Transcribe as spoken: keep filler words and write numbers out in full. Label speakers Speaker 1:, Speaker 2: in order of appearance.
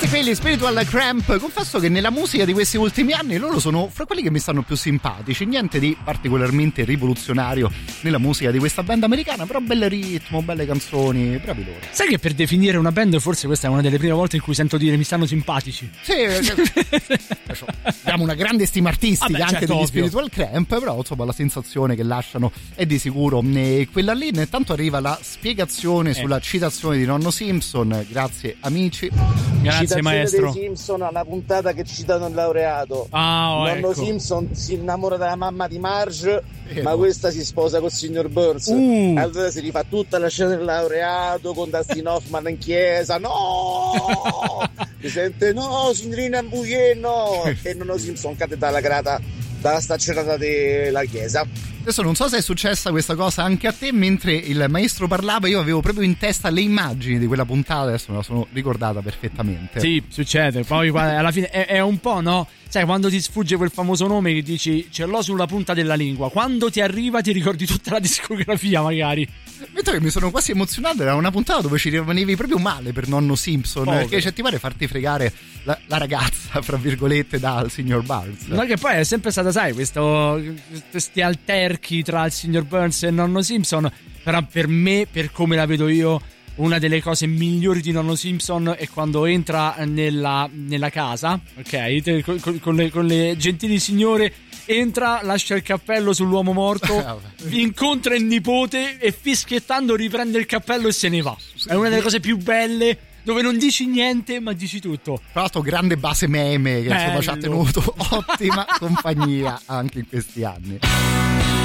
Speaker 1: Quelli Spiritual Cramp, confesso che nella musica di questi ultimi anni loro sono fra quelli che mi stanno più simpatici, niente di particolarmente rivoluzionario nella musica di questa band americana, però bel ritmo, belle canzoni, bravi loro.
Speaker 2: Sai che per definire una band forse questa è una delle prime volte in cui sento dire mi stanno simpatici.
Speaker 1: Sì, abbiamo una grande stima artistica. Vabbè, anche certo, degli ovvio. Spiritual Cramp, però insomma la sensazione che lasciano è di sicuro e quella lì. Intanto arriva la spiegazione eh. sulla citazione di Nonno Simpson, grazie amici.
Speaker 2: Grazie maestro.
Speaker 3: Dei Simpson alla puntata che citano il laureato.
Speaker 2: Ah, oh,
Speaker 3: Nonno
Speaker 2: ecco.
Speaker 3: Simpson si innamora della mamma di Marge,
Speaker 1: eh,
Speaker 3: ma
Speaker 1: no.
Speaker 3: questa si sposa col signor Burns.
Speaker 2: Uh.
Speaker 3: Allora si rifà tutta la scena del laureato con Dustin Hoffman in chiesa. No! Si sente no, signorina Mbouye, no! E Nonno Simpson cade dalla grata, dalla staccerata della chiesa.
Speaker 1: Adesso non so se è successa questa cosa anche a te, mentre il maestro parlava io avevo proprio in testa le immagini di quella puntata, adesso me la sono ricordata perfettamente.
Speaker 2: Sì, succede, poi alla fine è, è un po', no? Sai, quando ti sfugge quel famoso nome che dici ce l'ho sulla punta della lingua, quando ti arriva ti ricordi tutta la discografia magari.
Speaker 1: Mentre che mi sono quasi emozionato, era una puntata dove ci rimanevi proprio male per Nonno Simpson,
Speaker 2: Povero.
Speaker 1: Perché cioè, ti pare farti fregare la, la ragazza, fra virgolette, dal signor Burns.
Speaker 2: Ma che poi è sempre stata, sai, questo, questi alterchi tra il signor Burns e Nonno Simpson, però per me, per come la vedo io, una delle cose migliori di Nonno Simpson è quando entra nella, nella casa, ok, con, con, le, con le gentili signore, entra, lascia il cappello sull'uomo morto, incontra il nipote e fischiettando riprende il cappello e se ne va. È una delle cose più belle, dove non dici niente ma dici tutto.
Speaker 1: Tra l'altro grande base meme che
Speaker 2: Bello.
Speaker 1: insomma ci ha tenuto ottima compagnia anche in questi anni.